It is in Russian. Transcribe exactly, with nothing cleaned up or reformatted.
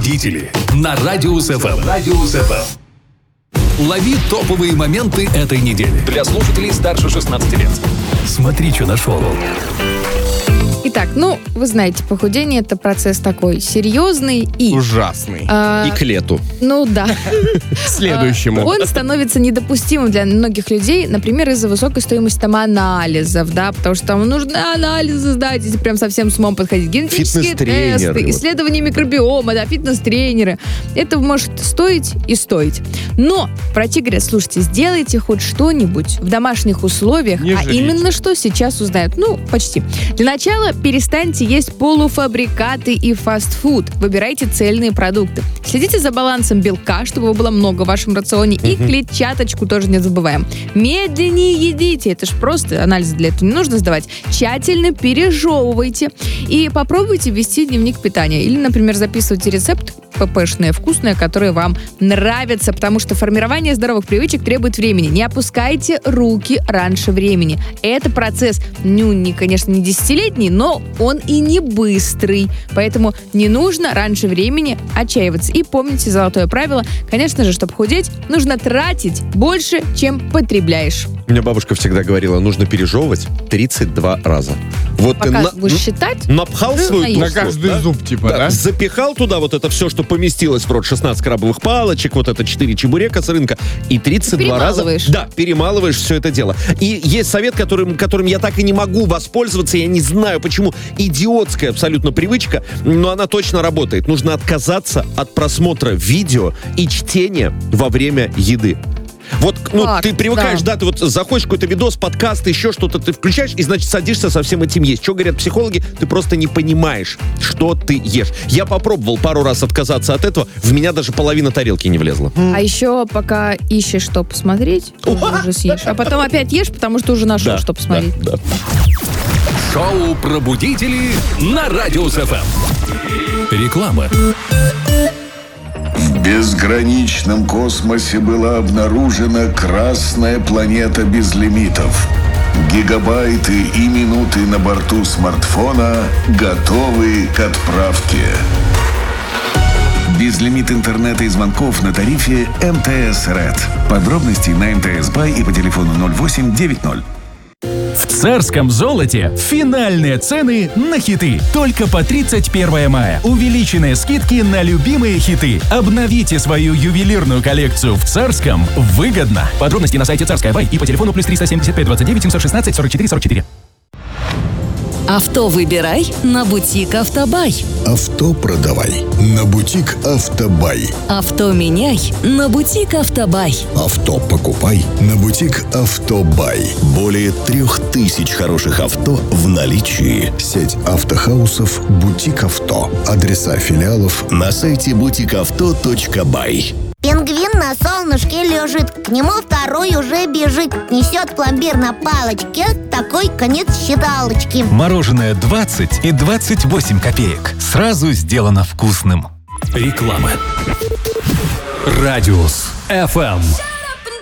Пробудители на Радиус эф эм. Радиус эф эм. Лови топовые моменты этой недели. Для слушателей старше шестнадцати лет. Смотри, что нашел. Итак, ну, вы знаете, похудение – это процесс такой серьезный и... Ужасный. А, и к лету. Ну да. Следующему. Он становится недопустимым для многих людей, например, из-за высокой стоимости там анализов, да, потому что там нужны анализы сдать, если прям совсем с умом подходить. Генетические тесты, вот. исследования микробиома, да, фитнес-тренеры. Это может стоить и стоить. Но врачи говорят, слушайте, сделайте хоть что-нибудь в домашних условиях, Не а жалейте. именно что сейчас узнают. Ну, почти. Для начала перестаньте есть полуфабрикаты и фастфуд. Выбирайте цельные продукты. Следите за балансом белка, чтобы его было много в вашем рационе. И клетчаточку тоже не забываем. Медленнее едите. Это ж просто анализы для этого не нужно сдавать. Тщательно пережевывайте. И попробуйте вести дневник питания. Или, например, записывайте рецепт ППшное, вкусное, которое вам нравится, потому что формирование здоровых привычек требует времени. Не опускайте руки раньше времени. Это процесс, ну, не, конечно, не десятилетний, но он и не быстрый. Поэтому не нужно раньше времени отчаиваться. И помните золотое правило, конечно же, чтобы худеть, нужно тратить больше, чем потребляешь. У меня бабушка всегда говорила, нужно пережевывать тридцать два раза. Вот Пока ты на- будешь считать, напхал уже свою наешься. тушу, На каждый да? зуб, типа, Да, да? запихал туда вот это все, что поместилось в рот, шестнадцать крабовых палочек, вот это четыре чебурека с рынка, и тридцать два раза... Перемалываешь. Да, перемалываешь все это дело. И есть совет, которым, которым я так и не могу воспользоваться, я не знаю почему. Идиотская абсолютно привычка, но она точно работает. Нужно отказаться от просмотра видео и чтения во время еды. Вот, ну, Так, ты привыкаешь, да. да, ты вот заходишь в какой-то видос, подкаст, еще что-то ты включаешь, и, значит, садишься со всем этим есть. Что говорят психологи? Ты просто не понимаешь, что ты ешь. Я попробовал пару раз отказаться от этого, в меня даже половина тарелки не влезла. А еще пока ищешь, что посмотреть, тоже уже съешь. А потом опять ешь, потому что уже нашел, Да, что посмотреть. да, да. Шоу «Пробудители» на Радиус эф эм. Реклама. В безграничном космосе была обнаружена красная планета без лимитов. Гигабайты и минуты на борту смартфона готовы к отправке. Безлимит интернета и звонков на тарифе эм тэ эс Red. Подробности на эм тэ эс Бай и по телефону ноль восемь девять ноль. В царском золоте финальные цены на хиты. Только по тридцать первое мая. Увеличенные скидки на любимые хиты. Обновите свою ювелирную коллекцию в царском выгодно. Подробности на сайте Царская Бай и по телефону плюс триста семьдесят пять двадцать девять семьсот шестнадцать сорок четыре сорок четыре. Авто выбирай на бутик Автобай. Авто продавай на бутик Автобай. Авто меняй на бутик Автобай. Авто покупай на бутик Автобай. Более трех тысяч хороших авто в наличии. Сеть автохаусов «Бутик Авто». Адреса филиалов на сайте бутик авто точка бай. Пингвин на солнышке лежит, к нему второй уже бежит. Несет пломбир на палочке, такой конец считалочки. Мороженое двадцать и двадцать восемь копеек. Сразу сделано вкусным. Реклама. Радиус эф эм.